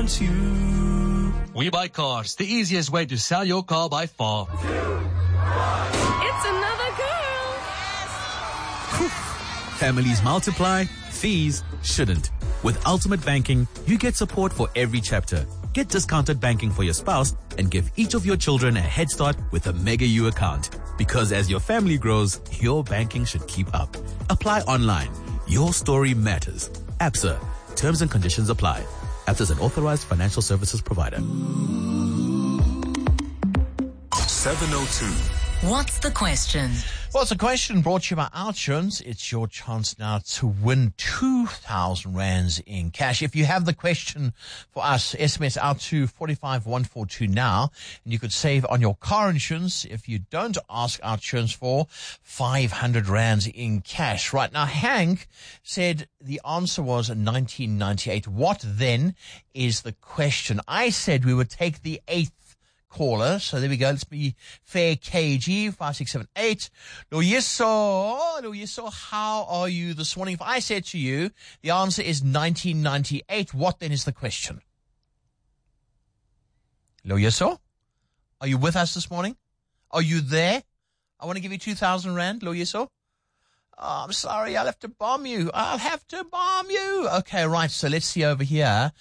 wants you. We Buy Cars, the easiest way to sell your car by far. It's another girl. Families multiply, fees shouldn't. With Ultimate Banking, you get support for every chapter. Get discounted banking for your spouse and give each of your children a head start with a Mega U account. Because as your family grows, your banking should keep up. Apply online. Your story matters. ABSA. Terms and conditions apply. ABSA is an authorized financial services provider. 702. What's the question? Well, it's a question brought to you by OUTsurance. It's your chance now to win 2,000 rands in cash. If you have the question for us, SMS out to 45142 now, and you could save on your car insurance if you don't ask OUTsurance for 500 rands in cash. Right now, Hank said the answer was 1998. What then is the question? I said we would take the 8th caller. So there we go. Let's be fair. KG 5678. Loyiso, how are you this morning? If I said to you, the answer is 1998, what then is the question? Loyiso, are you with us this morning? Are you there? I want to give you 2,000 rand, Loyiso. Oh, I'm sorry. I'll have to bomb you. Okay, right. So let's see over here.